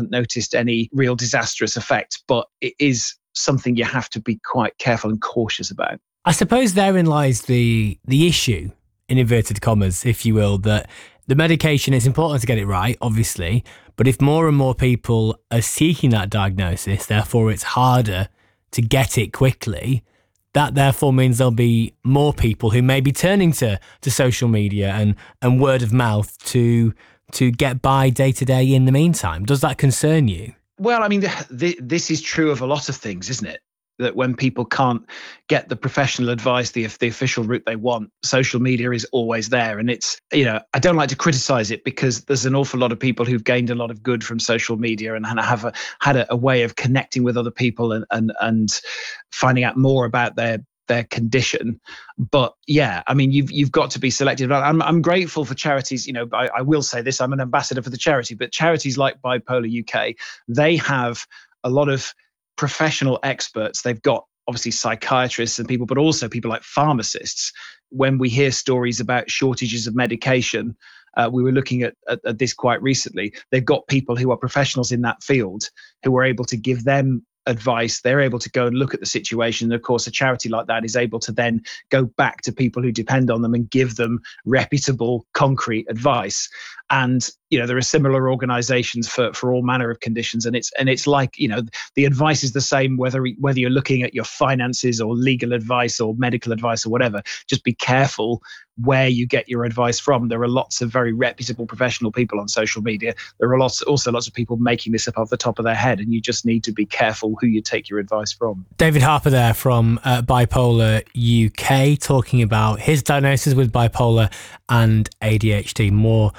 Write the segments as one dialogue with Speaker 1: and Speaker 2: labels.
Speaker 1: haven't noticed any real disastrous effect, but it is something you have to be quite careful and cautious about.
Speaker 2: I suppose therein lies the issue, in inverted commas, if you will, that the medication, it's important to get it right, obviously, but if more and more people are seeking that diagnosis, therefore it's harder to get it quickly, that therefore means there'll be more people who may be turning to social media and word of mouth to get by day to day in the meantime. Does that concern you?
Speaker 1: Well, I mean, this is true of a lot of things, isn't it? That when people can't get the professional advice, the official route they want, social media is always there. And it's, I don't like to criticize it because there's an awful lot of people who've gained a lot of good from social media and have had a way of connecting with other people and finding out more about their condition. But yeah, I mean, you've got to be selective. I'm grateful for charities. I will say this, I'm an ambassador for the charity, but charities like Bipolar UK, they have a lot of professional experts. They've got obviously psychiatrists and people, but also people like pharmacists. When we hear stories about shortages of medication, we were looking at this quite recently. They've got people who are professionals in that field who are able to give them advice. They're able to go and look at the situation. And of course, a charity like that is able to then go back to people who depend on them and give them reputable, concrete advice. And there are similar organizations for all manner of conditions. And it's like, the advice is the same whether you're looking at your finances or legal advice or medical advice or whatever. Just be careful where you get your advice from. There are lots of very reputable professional people on social media. There are also lots of people making this up off the top of their head, and you just need to be careful who you take your advice from.
Speaker 2: David Harper there from Bipolar UK, talking about his diagnosis with bipolar and ADHD. More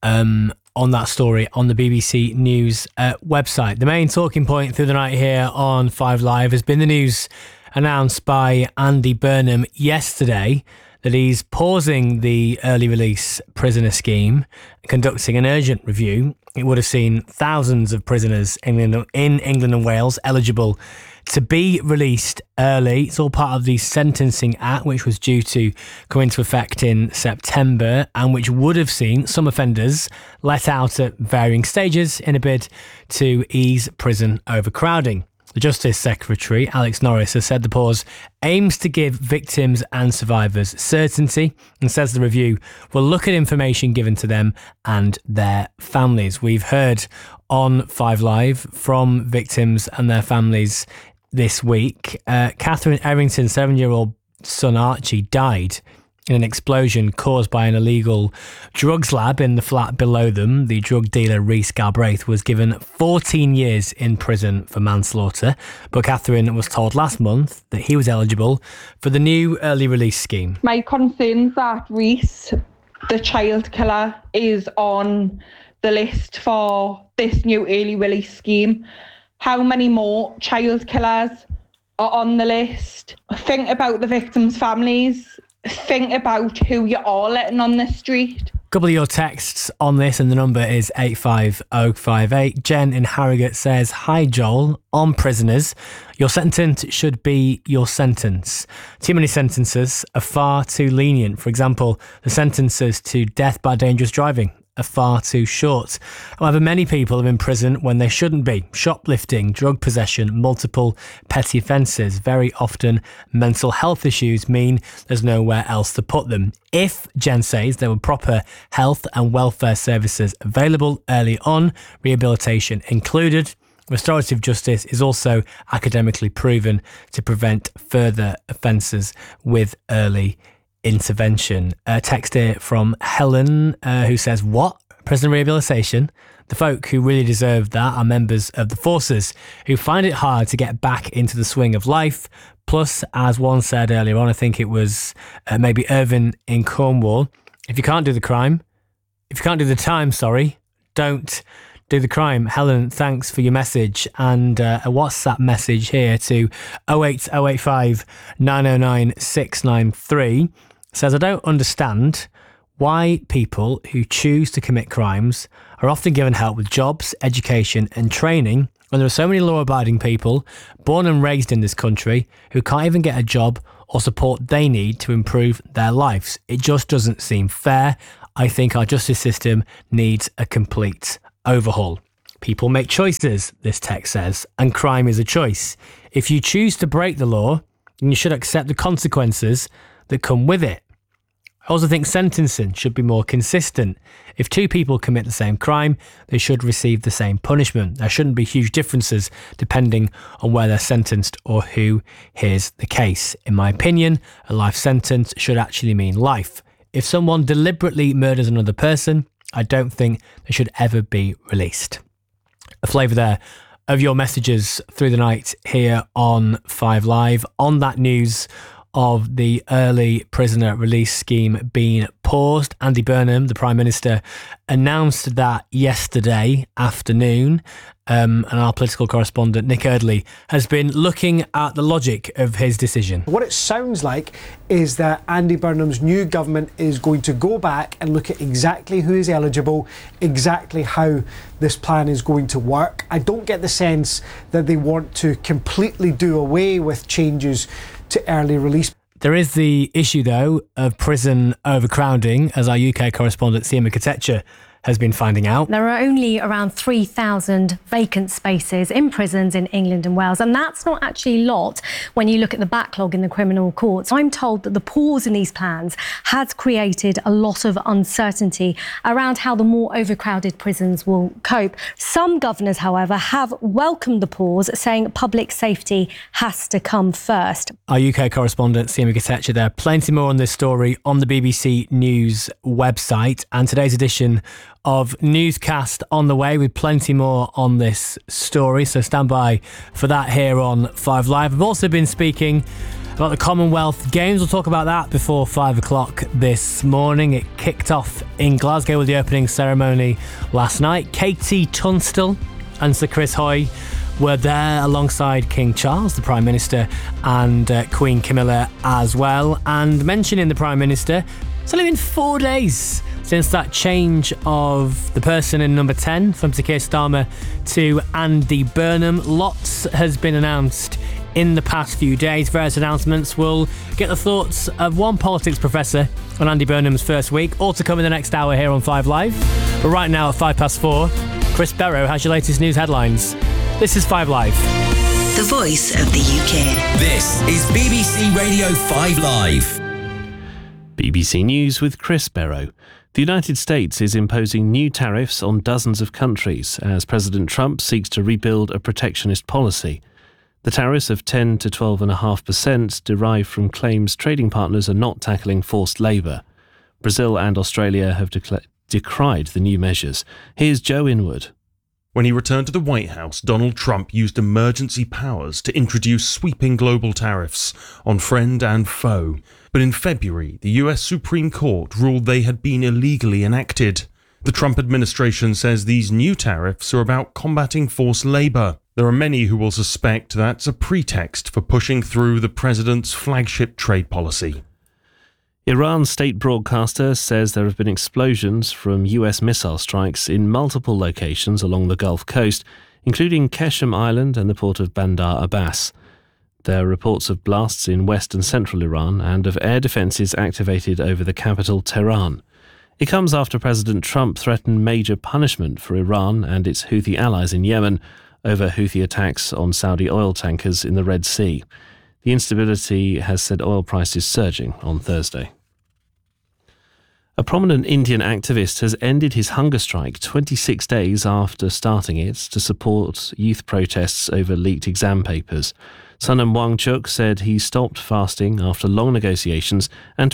Speaker 2: on that story on the BBC News website. The main talking point through the night here on 5 Live has been the news announced by Andy Burnham yesterday that he's pausing the early release prisoner scheme, conducting an urgent review. It would have seen thousands of prisoners in England and Wales eligible to be released early. It's all part of the Sentencing Act, which was due to come into effect in September and which would have seen some offenders let out at varying stages in a bid to ease prison overcrowding. The Justice Secretary, Alex Norris, has said the pause aims to give victims and survivors certainty and says the review will look at information given to them and their families. We've heard on 5 Live from victims and their families this week. Catherine Errington's 7-year-old son Archie died in an explosion caused by an illegal drugs lab in the flat below them. The drug dealer Rhys Galbraith was given 14 years in prison for manslaughter, but Catherine was told last month that he was eligible for the new early release scheme.
Speaker 3: My concern is that Rhys, the child killer, is on the list for this new early release scheme. How many more child killers are on the list? Think about the victims' families. Think about who you are letting on the street.
Speaker 2: A couple of your texts on this, and the number is 85058. Jen in Harrogate says, "Hi Joel, on prisoners, your sentence should be your sentence. Too many sentences are far too lenient. For example, the sentences to death by dangerous driving are far too short. However, many people are in prison when they shouldn't be. Shoplifting, drug possession, multiple petty offences, very often mental health issues mean there's nowhere else to put them. If, Jen says, there were proper health and welfare services available early on, rehabilitation included, restorative justice is also academically proven to prevent further offences with early intervention." Text here from Helen, who says, "What? Prison rehabilitation? The folk who really deserve that are members of the forces who find it hard to get back into the swing of life. Plus, as one said earlier on, I think it was maybe Irvin in Cornwall, if you can't do the time, don't do the crime." Helen, thanks for your message. And a WhatsApp message here to 08085 909 693 says, "I don't understand why people who choose to commit crimes are often given help with jobs, education and training when there are so many law-abiding people born and raised in this country who can't even get a job or support they need to improve their lives. It just doesn't seem fair. I think our justice system needs a complete overhaul." People make choices, this text says, and crime is a choice. If you choose to break the law, then you should accept the consequences that come with it. I also think sentencing should be more consistent. If two people commit the same crime, they should receive the same punishment. There shouldn't be huge differences depending on where they're sentenced or who hears the case. In my opinion, a life sentence should actually mean life. If someone deliberately murders another person, I don't think they should ever be released. A flavour there of your messages through the night here on 5 Live. On that news of the early prisoner release scheme being paused, Andy Burnham, the Prime Minister, announced that yesterday afternoon. And our political correspondent, Nick Eardley, has been looking at the logic of his decision.
Speaker 4: What it sounds like is that Andy Burnham's new government is going to go back and look at exactly who is eligible, exactly how this plan is going to work. I don't get the sense that they want to completely do away with changes to early release.
Speaker 2: There is the issue, though, of prison overcrowding, as our UK correspondent, Seema Kotecha, has been finding out.
Speaker 5: There are only around 3,000 vacant spaces in prisons in England and Wales, and that's not actually a lot when you look at the backlog in the criminal courts. I'm told that the pause in these plans has created a lot of uncertainty around how the more overcrowded prisons will cope. Some governors, however, have welcomed the pause, saying public safety has to come first.
Speaker 2: Our UK correspondent, Seema Kotecha there. Plenty more on this story on the BBC News website, and today's edition of Newscast on the way with plenty more on this story, so stand by for that here on 5 Live. I've also been speaking about the Commonwealth Games. We'll talk about that before 5 o'clock this morning. It kicked off in Glasgow with the opening ceremony last night. Katie Tunstall and Sir Chris Hoy were there alongside King Charles, the Prime Minister, and Queen Camilla as well. And mentioning the Prime Minister, it's only been 4 days since that change of the person in number 10 from Sir Keir Starmer to Andy Burnham. Lots has been announced in the past few days. Various announcements. We'll get the thoughts of one politics professor on Andy Burnham's first week, all to come in the next hour here on 5 Live. But right now at 4:05, Chris Barrow has your latest news headlines. This is 5 Live.
Speaker 6: The voice of the UK.
Speaker 7: This is BBC Radio 5 Live.
Speaker 8: BBC News with Chris Barrow. The United States is imposing new tariffs on dozens of countries as President Trump seeks to rebuild a protectionist policy. The tariffs of 10 to 12.5% derive from claims trading partners are not tackling forced labour. Brazil and Australia have decried the new measures. Here's Joe Inwood.
Speaker 9: When he returned to the White House, Donald Trump used emergency powers to introduce sweeping global tariffs on friend and foe. But in February, the US Supreme Court ruled they had been illegally enacted. The Trump administration says these new tariffs are about combating forced labour. There are many who will suspect that's a pretext for pushing through the president's flagship trade policy.
Speaker 8: Iran's state broadcaster says there have been explosions from US missile strikes in multiple locations along the Gulf Coast, including Keshem Island and the port of Bandar Abbas. There are reports of blasts in west and central Iran and of air defences activated over the capital, Tehran. It comes after President Trump threatened major punishment for Iran and its Houthi allies in Yemen over Houthi attacks on Saudi oil tankers in the Red Sea. The instability has sent oil prices surging on Thursday. A prominent Indian activist has ended his hunger strike 26 days after starting it to support youth protests over leaked exam papers. Sonam Wangchuk said he stopped fasting after long negotiations and